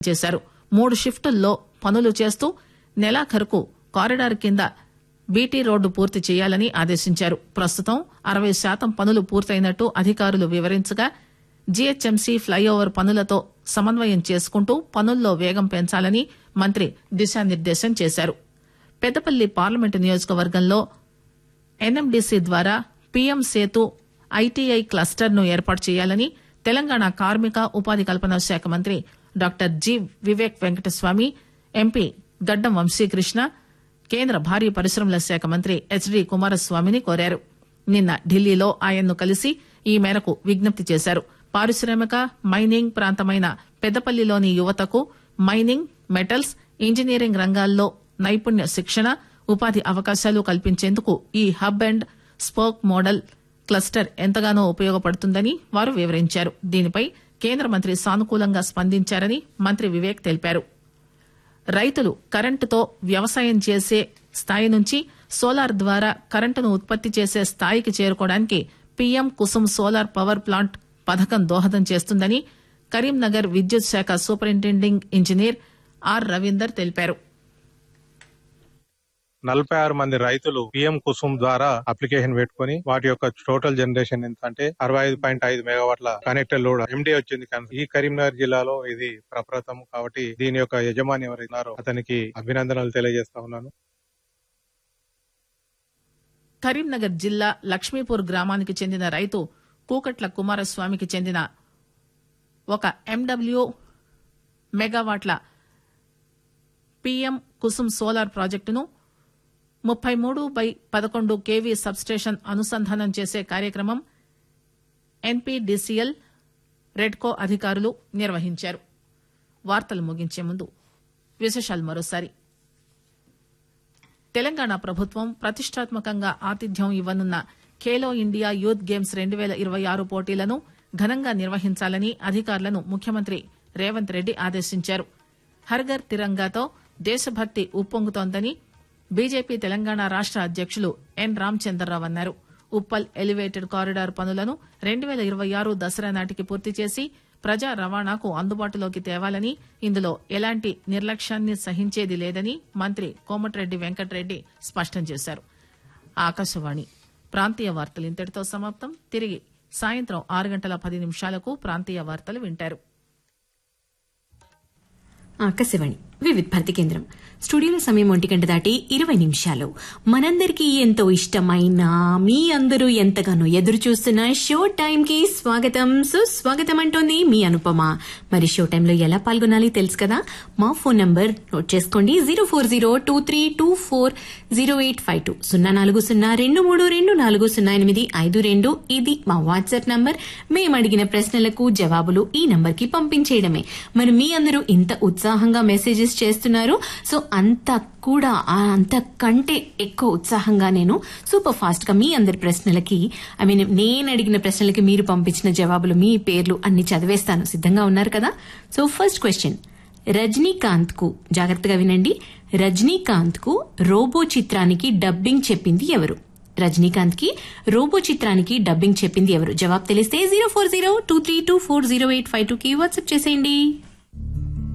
చేశారు. 3 షిఫ్టుల్లో పనులు చేస్తూ నెలాఖరుకు కారిడార్ కింద బీటీ రోడ్డు పూర్తి చేయాలని ఆదేశించారు. ప్రస్తుతం 60% పనులు పూర్తయినట్టు అధికారులు వివరించగా జీహెచ్ఎంసీ ఫ్లైఓవర్ పనులతో సమన్వయం చేసుకుంటూ పనుల్లో వేగం పెంచాలని మంత్రి దిశానిర్దేశం చేశారు. పెద్దపల్లి పార్లమెంటు నియోజకవర్గంలో ఎన్ఎండీసీ ద్వారా పీఎం సేతు ఐటీఐ క్లస్టర్ ను ఏర్పాటు చేయాలని తెలంగాణ కార్మిక ఉపాధి కల్పన శాఖ మంత్రి doctor G Vivek Venkataswamy, MP గడ్డం వంశీకృష్ణ, కేంద్ర భారీ పరిశ్రమల శాఖ మంత్రి హెచ్డి కుమారస్వామిని కోరారు. నిన్న ఢిల్లీలో ఆయన్ను కలిసి ఈ మేరకు విజ్ఞప్తి చేశారు. పారిశ్రామిక మైనింగ్ ప్రాంతమైన పెద్దపల్లిలోని యువతకు మైనింగ్, మెటల్స్, ఇంజనీరింగ్ రంగాల్లో నైపుణ్య శిక్షణ, ఉపాధి అవకాశాలు కల్పించేందుకు ఈ hub and spoke model cluster ఎంతగానో ఉపయోగపడుతుందని వారు వివరించారు. దీనిపై కేంద్ర మంత్రి సానుకూలంగా స్పందించారని మంత్రి వివేక్ తెలిపారు. రైతులు కరెంటుతో వ్యవసాయం చేసే స్థాయి నుంచి సోలార్ ద్వారా కరెంటును ఉత్పత్తి చేసే స్థాయికి చేరుకోవడానికి PM Kusum solar power plant పథకం దోహదం చేస్తుందని కరీంనగర్ విద్యుత్ శాఖ సూపరింటెండింగ్ ఇంజనీర్ ఆర్ రవీందర్ తెలిపారు. 46 మంది రైతులు పిఎం కుసుమ్ ద్వారా అప్లికేషన్ పెట్టుకుని వాటి యొక్క టోటల్ జనరేషన్ ఎంత అంటే 65.5 మెగావాట్ల కనెక్టెడ్ లోడ్ ఎండి వచ్చింది. ఈ కరీంనగర్ జిల్లాలో ఇది ప్రప్రథం కాబట్టి దీని యొక్క యజమాని ఎవరైనారో అతనికి అభినందనలు తెలియజేస్తా ఉన్నాను. కరీంనగర్ జిల్లా లక్ష్మీపూర్ గ్రామానికి చెందిన రైతు కూకట్ల కుమారస్వామికి చెందిన ఒక ఎండబ్ల్యూ మెగావాట్ల పీఎం కుసుమ్ సోలార్ ప్రాజెక్టును 33/11 కేవీ సబ్స్టేషన్ అనుసంధానం చేసే కార్యక్రమం ఎన్పీడీసీఎల్, రెడ్కో అధికారులు నిర్వహించారు. వార్తలు ముగించే ముందు విశేషాలు మరోసారి. తెలంగాణ ప్రభుత్వం ప్రతిష్టాత్మకంగా ఆతిథ్యం ఇవ్వనున్న ఖేలో ఇండియా యూత్ గేమ్స్ 2026 పోటీలను ఘనంగా నిర్వహించాలని అధికారులను ముఖ్యమంత్రి రేవంత్ రెడ్డి ఆదేశించారు. హర్ఘర్ తిరంగాతో దేశభక్తి ఉప్పొంగుతోందని బీజేపీ తెలంగాణ రాష్ట అధ్యకులు ఎన్ రామచంద్రరావు అన్నారు. ఉప్పల్ ఎలివేటెడ్ కారిడార్ పనులను 2026 దసరా నాటికి పూర్తి చేసి ప్రజా రవాణాకు అందుబాటులోకి తేవాలని, ఇందులో ఎలాంటి నిర్లక్ష్యాన్ని సహించేది లేదని మంత్రి కోమటిరెడ్డి వెంకటరెడ్డి స్పష్టం చేశారు. ఆకాశవాణి ప్రాంతీయ వార్తలు ఇంతటితో సమాప్తం. తిరిగి సాయంత్రం 6:10 ప్రాంతీయ వార్తలు వింటారు. ఆకాశవాణి వివిధ భారతి కేంద్రం. స్టూడియోలో సమయం 1 దాటి 20 నిమిషాలు. మనందరికీ ఎంతో ఇష్టమైన, మీ అందరూ ఎంతగానో ఎదురు చూస్తున్న షో టైం కి స్వాగతం, సుస్వాగతం అంటోంది మీ అనుపమ. మరి షో టైంలో ఎలా పాల్గొనాలి తెలుసు కదా. మా ఫోన్ నంబర్ నోట్ చేసుకోండి. 04023240852 04023240852. ఇది మా వాట్సాప్ నంబర్. మేము అడిగిన ప్రశ్నలకు జవాబులు ఈ నంబర్ కి పంపించేయడమే. మరి మీ అందరూ ఇంత ఉత్సాహంగా మెసేజెస్ చేస్తున్నారు. సో అంతకంటే ఎక్కువ ఉత్సాహంగా నేను సూపర్ ఫాస్ట్ గా మీ అందరి ప్రశ్నలకి నేను అడిగిన ప్రశ్నలకి మీరు పంపించిన జవాబులు, మీ పేర్లు అన్ని చదివేస్తాను. సిద్ధంగా ఉన్నారు కదా. సో ఫస్ట్ క్వశ్చన్, రజనీకాంత్ కు, జాగ్రత్తగా వినండి, రజనీకాంత్ కు రోబో చిత్రానికి డబ్బింగ్ చెప్పింది ఎవరు? రజనీకాంత్ కి రోబో చిత్రానికి డబ్బింగ్ చెప్పింది ఎవరు? జవాబు తెలిస్తే 04023240852 కి వాట్సాప్ చేసేయండి.